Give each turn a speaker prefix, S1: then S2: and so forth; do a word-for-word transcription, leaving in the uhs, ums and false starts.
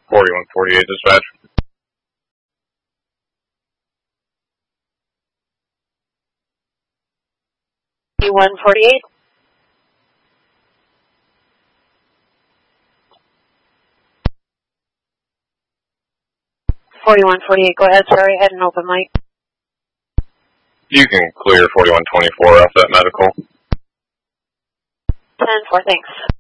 S1: forty-one forty-eight dispatch.
S2: forty-one forty-eight. forty-one forty-eight, go ahead, sorry, I had an open mic.
S1: You can clear forty-one twenty-four off that medical.
S2: ten four, thanks.